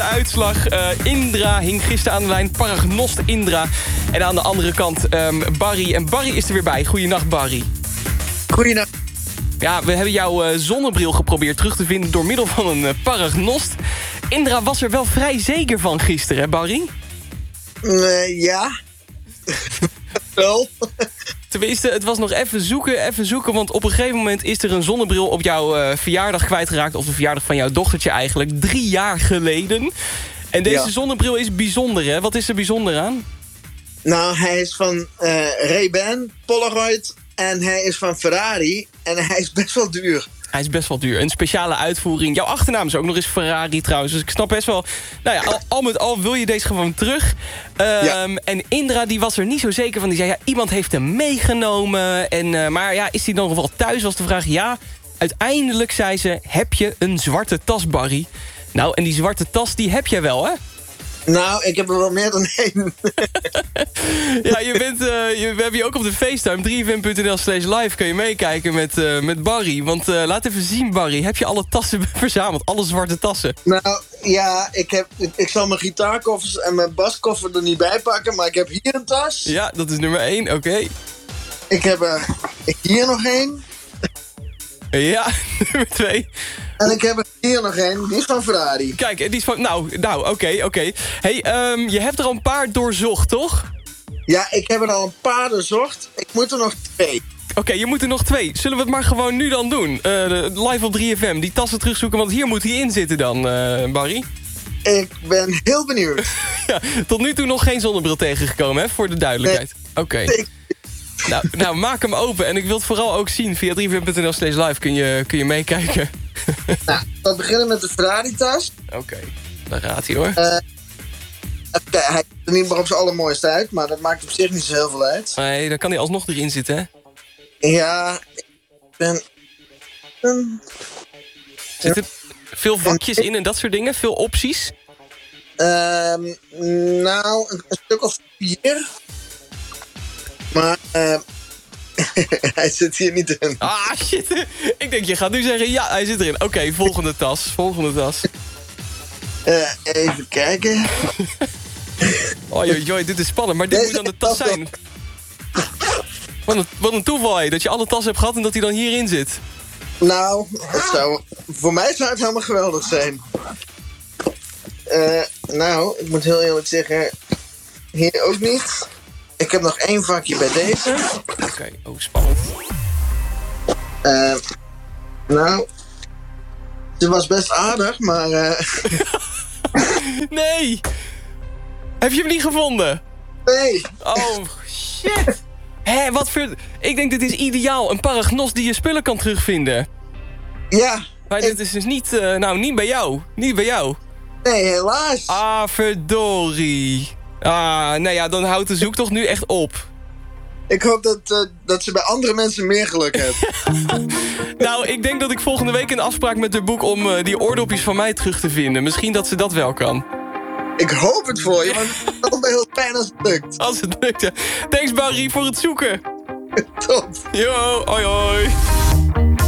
uitslag. Indra hing gisteren aan de lijn. Paragnost Indra. En aan de andere kant Barry. En Barry is er weer bij. Goeienacht, Barry. Goeienacht. Ja, we hebben jouw zonnebril geprobeerd terug te vinden door middel van een paragnost. Indra was er wel vrij zeker van gisteren, hè, Barry? Ja. Wel. Tenminste, het was nog even zoeken... want op een gegeven moment is er een zonnebril op jouw verjaardag kwijtgeraakt... of de verjaardag van jouw dochtertje eigenlijk, 3 jaar geleden. En deze zonnebril is bijzonder, hè? Wat is er bijzonder aan? Nou, hij is van Ray-Ban, Polaroid en hij is van Ferrari en hij is best wel duur. Hij is best wel duur. Een speciale uitvoering. Jouw achternaam is ook nog eens Ferrari trouwens. Dus ik snap best wel... Nou ja, al met al wil je deze gewoon terug. En Indra die was er niet zo zeker van. Die zei, ja, iemand heeft hem meegenomen. Maar ja, is hij dan nog wel thuis? Was de vraag. Ja, uiteindelijk zei ze... Heb je een zwarte tas, Barry? Nou, en die zwarte tas, die heb jij wel, hè? Nou, ik heb er wel meer dan 1. Ja, we hebben je ook op de FaceTime. 3fm.nl/live kun je meekijken met Barry. Want laat even zien, Barry. Heb je alle tassen verzameld? Alle zwarte tassen? Nou, ja, ik zal mijn gitaarkoffers en mijn baskoffer er niet bij pakken. Maar ik heb hier een tas. Ja, dat is nummer 1, oké. Ik heb er hier nog 1. Ja, nummer 2. En ik heb er hier nog 1, die is van Ferrari. Kijk, die is van... Nou, oké. Hey, je hebt er al een paar doorzocht, toch? Ja, ik heb er al een paar doorzocht. Ik moet er nog 2. Oké, je moet er nog 2. Zullen we het maar gewoon nu dan doen? Live op 3FM, die tassen terugzoeken, want hier moet hij in zitten dan, Barry. Ik ben heel benieuwd. Ja, tot nu toe nog geen zonnebril tegengekomen, hè, voor de duidelijkheid. Nee. Oké. Nou, maak hem open. En ik wil het vooral ook zien. Via 3fm.nl/live kun je meekijken. Nou, we beginnen met de Ferrari-tas. Oké, daar gaat hij hoor. Hij ziet er niet meer op zijn allermooiste uit, maar dat maakt op zich niet zo heel veel uit. Nee, dan kan hij alsnog erin zitten, hè? Ja, ik ben... Zitten veel vakjes in en dat soort dingen? Veel opties? Nou, een stuk of 4. Maar hij zit hier niet in. Ah, shit. Ik denk, je gaat nu zeggen, ja, hij zit erin. Oké, volgende tas. Even kijken. Joi, dit is spannend. Maar dit moet dan de tas zijn. Wat een toeval, hè, dat je alle tassen hebt gehad en dat hij dan hierin zit. Nou, voor mij zou het helemaal geweldig zijn. Nou, ik moet heel eerlijk zeggen, hier ook niet. Ik heb nog 1 vakje bij deze. Oké, spannend. Nou, ze was best aardig, maar... Nee! Heb je hem niet gevonden? Nee. Oh, shit! Hé, wat voor... Ik denk, dit is ideaal. Een paragnost die je spullen kan terugvinden. Ja. Maar dit is dus niet... niet bij jou. Niet bij jou. Nee, helaas. Ah, verdorie. Nou ja, dan houdt de zoektocht nu echt op. Ik hoop dat ze bij andere mensen meer geluk hebben. Nou, ik denk dat ik volgende week een afspraak met de boek... om die oordopjes van mij terug te vinden. Misschien dat ze dat wel kan. Ik hoop het voor je, maar het is wel heel fijn als het lukt. Als het lukt, ja. Thanks, Barry, voor het zoeken. Tot. Yo, hoi hoi.